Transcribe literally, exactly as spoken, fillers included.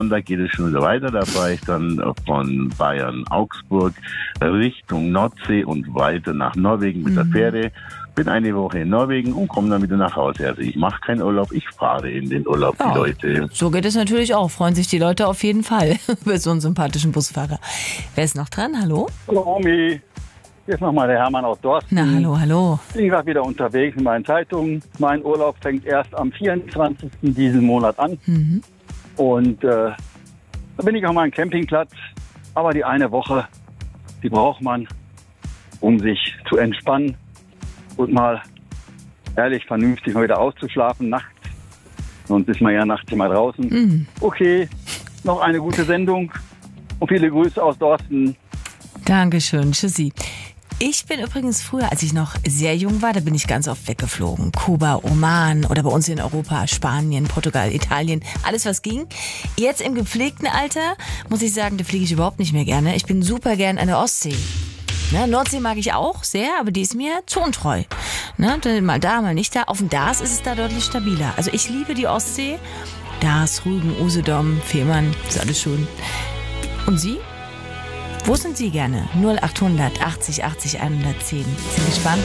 Und da geht es schon wieder weiter. Da fahre ich dann von Bayern, Augsburg Richtung Nordsee und weiter nach Norwegen mit mhm. der Fähre. Bin eine Woche in Norwegen und komme dann wieder nach Hause. Also ich mache keinen Urlaub, ich fahre in den Urlaub, ja, die Leute. So geht es natürlich auch. Freuen sich die Leute auf jeden Fall über so einen sympathischen Busfahrer. Wer ist noch dran? Hallo? Hallo Omi, hier ist nochmal der Hermann aus Dorsten. Na, hallo, hallo. Ich bin gerade wieder unterwegs mit meinen Zeitungen. Mein Urlaub fängt erst am vierundzwanzigsten diesen Monat an. Mhm. Und äh, da bin ich auf meinem Campingplatz. Aber die eine Woche, die braucht man, um sich zu entspannen und mal ehrlich vernünftig mal wieder auszuschlafen nachts. Sonst ist man ja nachts immer draußen. Mhm. Okay, noch eine gute Sendung und viele Grüße aus Dorsten. Dankeschön, tschüssi. Ich bin übrigens früher, als ich noch sehr jung war, da bin ich ganz oft weggeflogen. Kuba, Oman oder bei uns in Europa, Spanien, Portugal, Italien, alles was ging. Jetzt im gepflegten Alter muss ich sagen, da fliege ich überhaupt nicht mehr gerne. Ich bin super gern an der Ostsee. Ne, Nordsee mag ich auch sehr, aber die ist mir zonentreu. Ne, mal da, mal nicht da. Auf dem Dars ist es da deutlich stabiler. Also ich liebe die Ostsee. Dars, Rügen, Usedom, Fehmarn, ist alles schön. Und Sie? Wo sind Sie gerne? null acht hundert achtzig achtzig hundertzehn. Sind gespannt.